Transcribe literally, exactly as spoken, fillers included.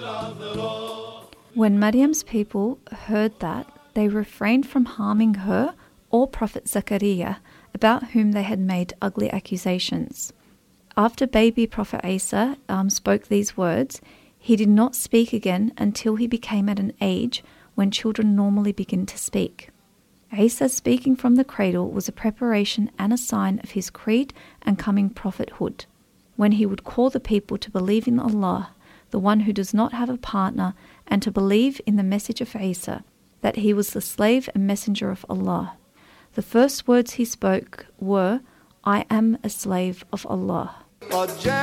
When Maryam's people heard that, they refrained from harming her or Prophet Zechariah, about whom they had made ugly accusations. After baby Prophet Isa um, spoke these words, he did not speak again until he became at an age when children normally begin to speak. Isa speaking from the cradle was a preparation and a sign of his creed and coming prophethood, when he would call the people to believe in Allah, the one who does not have a partner, and to believe in the message of Isa, that he was the slave and messenger of Allah. The first words he spoke were, "I am a slave of Allah."